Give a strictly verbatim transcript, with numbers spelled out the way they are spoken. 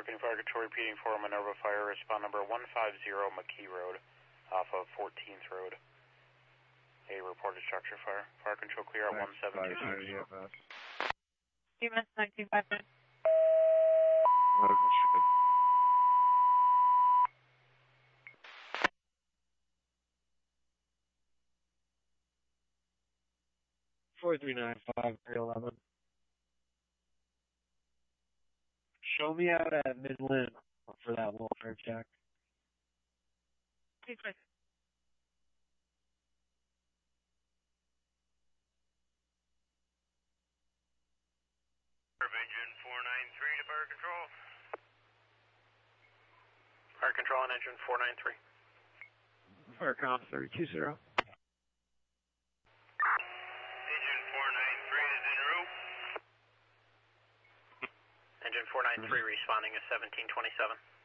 Parking Fire Control repeating for Minerva Fire, respond number one five zero McKee Road off of fourteenth Road. A reported structure fire. Fire Control clear at one seven two six. E M S nineteen five nine. four three nine five three eleven. Show me out at Midland for that welfare check. Please wait. Engine four nine three to Fire Control. Fire Control on engine four nine three. Firecom three two zero. Engine four nine three is en route. Engine four nine three responding is seventeen twenty-seven.